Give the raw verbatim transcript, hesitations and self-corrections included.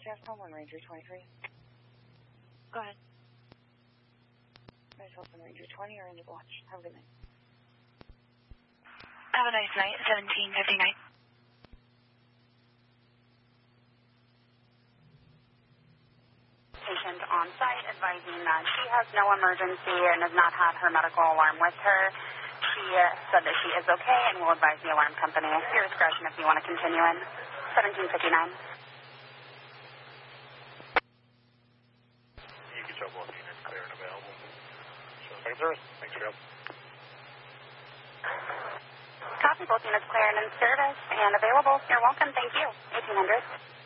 One Ranger twenty-three. Go ahead. Myself and Ranger twenty are in the watch. Have a good night. Have a nice night. seventeen fifty-nine. Patient on site advising that she has no emergency and has not had her medical alarm with her. She uh, said that she is okay and will advise the alarm company at your discretion if you want to continue in. seventeen fifty-nine. You can show both units clear and available. Show second service. Thanks for your help. Copy, both units clear and in service and available. You're welcome. Thank you. eighteen hundred.